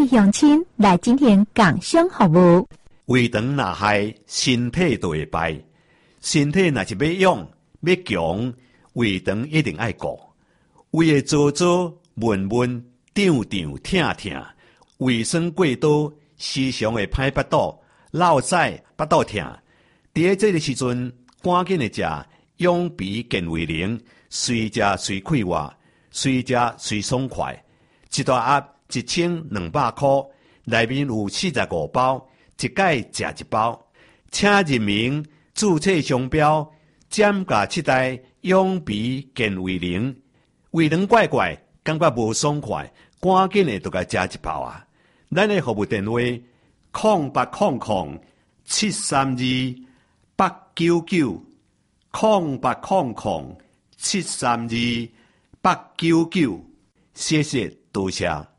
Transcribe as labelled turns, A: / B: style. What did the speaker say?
A: 乡亲来进行共享服务。
B: 胃肠若害，身体就会败。身体若是要勇要强，胃肠一定爱顾。胃会糟糟闷闷、胀胀疼疼，胃酸过多，时常会歹腹肚、落屎、腹肚疼。伫这个时阵，赶紧的食养脾健胃灵，随食随快活，随食随爽快。一大盒1200块，内面有45包，一改食一包。请认明注册商标，减价7代养脾健胃灵。胃肠怪怪，感觉无爽快，赶紧的就甲食一包啊！咱的服务电话：0800-732-899，0800-732-899。谢谢，多谢。